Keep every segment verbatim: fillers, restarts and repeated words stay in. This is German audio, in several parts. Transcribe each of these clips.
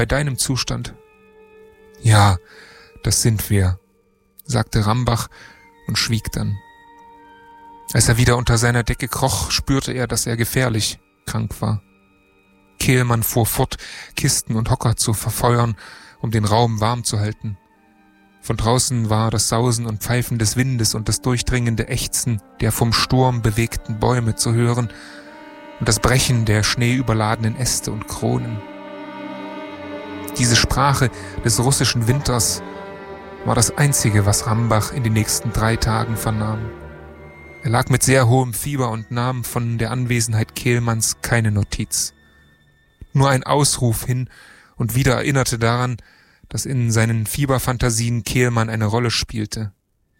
bei deinem Zustand. Ja, das sind wir, sagte Rambach und schwieg dann. Als er wieder unter seiner Decke kroch, spürte er, dass er gefährlich krank war. Kehlmann fuhr fort, Kisten und Hocker zu verfeuern, um den Raum warm zu halten. Von draußen war das Sausen und Pfeifen des Windes und das durchdringende Ächzen der vom Sturm bewegten Bäume zu hören und das Brechen der schneeüberladenen Äste und Kronen. Diese Sprache des russischen Winters war das Einzige, was Rambach in den nächsten drei Tagen vernahm. Er lag mit sehr hohem Fieber und nahm von der Anwesenheit Kehlmanns keine Notiz. Nur ein Ausruf hin und wieder erinnerte daran, dass in seinen Fieberfantasien Kehlmann eine Rolle spielte.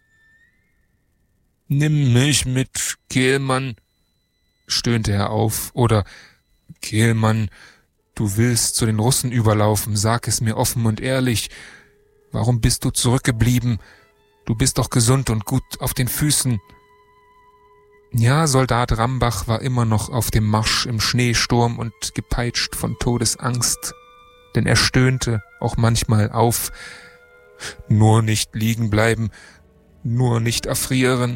»Nimm mich mit, Kehlmann«, stöhnte er auf, oder »Kehlmann, du willst zu den Russen überlaufen, sag es mir offen und ehrlich. Warum bist du zurückgeblieben? Du bist doch gesund und gut auf den Füßen.« Ja, Soldat Rambach war immer noch auf dem Marsch im Schneesturm und gepeitscht von Todesangst, denn er stöhnte auch manchmal auf. Nur nicht liegen bleiben, nur nicht erfrieren.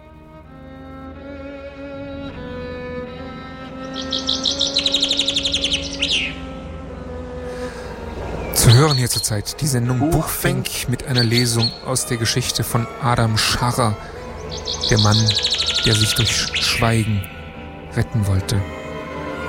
Zu hören hier zurzeit die Sendung Buchfink mit einer Lesung aus der Geschichte von Adam Scharrer, der Mann, der sich durch Schweigen retten wollte.